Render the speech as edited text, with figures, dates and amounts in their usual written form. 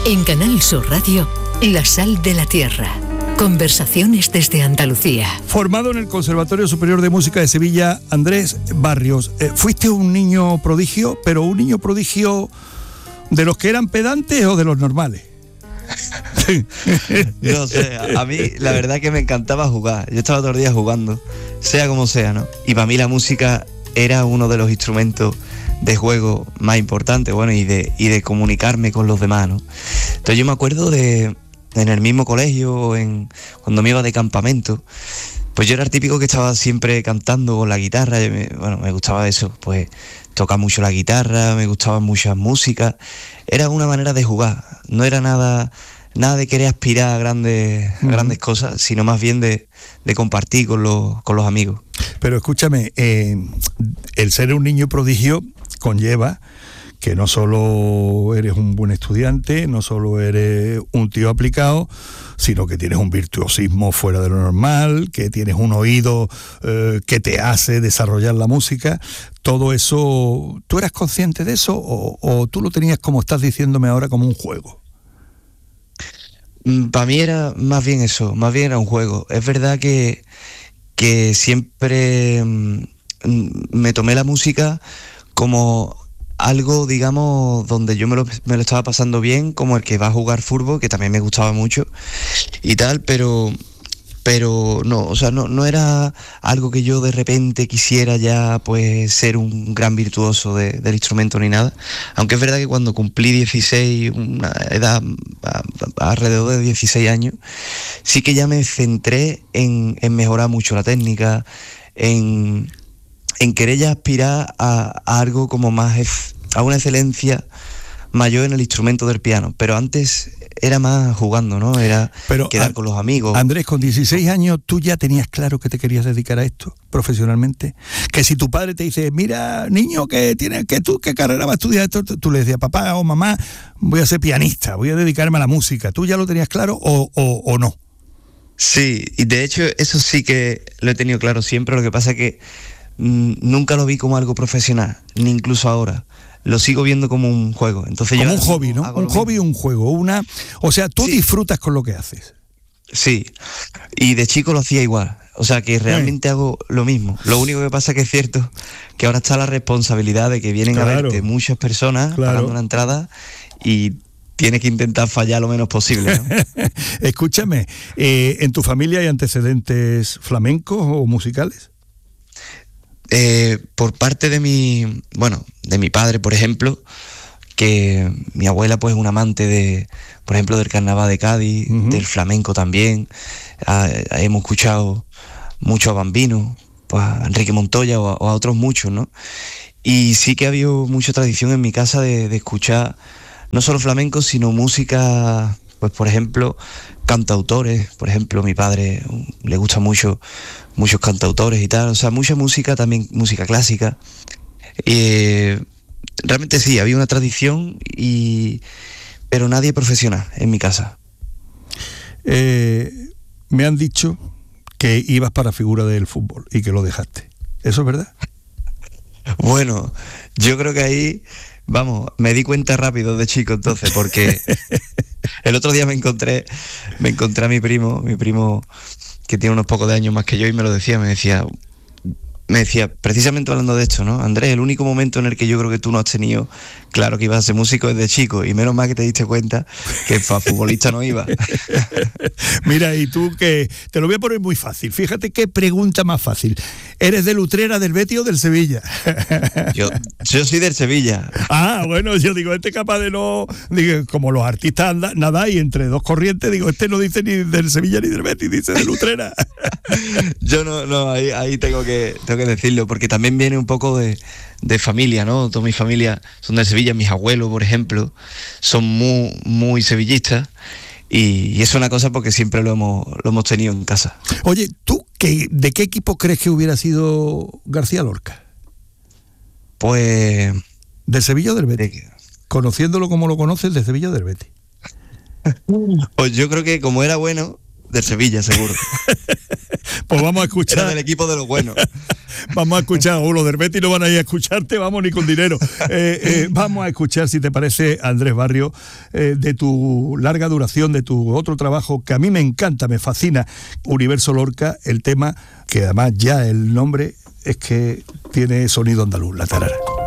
En Canal Sur Radio, La Sal de la Tierra. Conversaciones desde Andalucía. Formado en el Conservatorio Superior de Música de Sevilla, Andrés Barrios. Fuiste un niño prodigio, pero un niño prodigio de los que eran pedantes o de los normales. No sé, a mí la verdad que me encantaba jugar. Yo estaba todos los días jugando, sea como sea, ¿no? Y para mí la música era uno de los instrumentos de juego más importantes, bueno, y de comunicarme con los demás, ¿no? Entonces yo me acuerdo en el mismo colegio, cuando me iba de campamento, pues yo era el típico que estaba siempre cantando con la guitarra. Me gustaba eso, pues tocar mucho la guitarra, me gustaban muchas músicas. Era una manera de jugar, no era nada de querer aspirar a grandes cosas, sino más bien de compartir con los amigos. Pero escúchame, el ser un niño prodigio conlleva que no solo eres un buen estudiante, no solo eres un tío aplicado, sino que tienes un virtuosismo fuera de lo normal, que tienes un oído que te hace desarrollar la música. Todo eso, ¿tú eras consciente de eso o tú lo tenías, como estás diciéndome ahora, como un juego? Para mí era más bien eso, más bien era un juego. Es verdad que siempre me tomé la música como algo, digamos, donde yo me lo estaba pasando bien, como el que va a jugar fútbol, que también me gustaba mucho y tal, pero no, o sea, no era algo que yo de repente quisiera ya pues ser un gran virtuoso del instrumento ni nada. Aunque es verdad que cuando cumplí 16, una edad alrededor de 16 años, sí que ya me centré en mejorar mucho la técnica, en querer ya aspirar a algo como más, a una excelencia mayor en el instrumento del piano. Pero antes era más jugando, ¿no? Era quedar con los amigos. Andrés, con 16 años, ¿tú ya tenías claro que te querías dedicar a esto profesionalmente? Que si tu padre te dice, mira, niño, ¿qué carrera vas a estudiar esto? Tú le decías, papá o mamá, voy a ser pianista, voy a dedicarme a la música. ¿Tú ya lo tenías claro o no? Sí, y de hecho eso sí que lo he tenido claro siempre. Lo que pasa es que nunca lo vi como algo profesional, ni incluso ahora. Lo sigo viendo como un juego. Entonces como un hobby, ¿no? Un hobby, un juego. O sea, tú disfrutas con lo que haces. Sí, y de chico lo hacía igual. O sea, que realmente hago lo mismo. Lo único que pasa es que es cierto que ahora está la responsabilidad de que vienen a verte muchas personas pagando una entrada y tienes que intentar fallar lo menos posible, ¿no? Escúchame, ¿en tu familia hay antecedentes flamencos o musicales? Por parte de mi padre, por ejemplo, que mi abuela pues es una amante por ejemplo, del carnaval de Cádiz, del flamenco también. Hemos escuchado mucho a Bambino, pues a Enrique Montoya o a otros muchos, ¿no? Y sí que ha habido mucha tradición en mi casa de escuchar no solo flamenco, sino música, pues por ejemplo, cantautores. Por ejemplo, mi padre le gusta mucho muchos cantautores y tal, o sea, mucha música, también música clásica. Realmente sí, había una tradición, pero nadie profesional en mi casa. Me han dicho que ibas para figura del fútbol y que lo dejaste. ¿Eso es verdad? Bueno, yo creo que ahí, me di cuenta rápido de chico entonces, porque el otro día me encontré a mi primo que tiene unos pocos de años más que yo, y me decía, precisamente hablando de esto, ¿no? Andrés, el único momento en el que yo creo que tú no has tenido claro que ibas a ser músico es de chico, y menos mal que te diste cuenta que para futbolista no iba. Mira, y tú, que te lo voy a poner muy fácil, fíjate qué pregunta más fácil. ¿Eres del Utrera, del Betis o del Sevilla? Yo soy del Sevilla. Ah, bueno, yo digo, capaz de no, digo, como los artistas nadáis entre dos corrientes, digo, no dice ni del Sevilla ni del Betis, dice del Utrera. Yo no, ahí tengo que decirlo, porque también viene un poco de familia, ¿no? Toda mi familia son de Sevilla, mis abuelos, por ejemplo, son muy, muy sevillistas, y es una cosa porque siempre lo hemos tenido en casa. Oye, ¿tú de qué equipo crees que hubiera sido García Lorca? Pues... ¿Del Sevilla o del Betis? Conociéndolo como lo conoces, de Sevilla o del Betis. Pues yo creo que como era bueno, del Sevilla, seguro. Pues vamos a escuchar. Era del equipo de los buenos. Vamos a escuchar, los del Betis no van a ir a escucharte, vamos, ni con dinero. Vamos a escuchar, si te parece, Andrés Barrio, de tu larga duración, de tu otro trabajo que a mí me encanta, me fascina, Universo Lorca, el tema que además ya el nombre es que tiene sonido andaluz, la tarara.